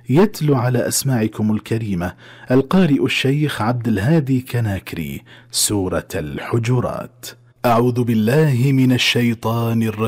يتلو على أسماعكم الكريمة القارئ الشيخ عبد الهادي كناكري سورة الحجرات. أعوذ بالله من الشيطان الرجيم.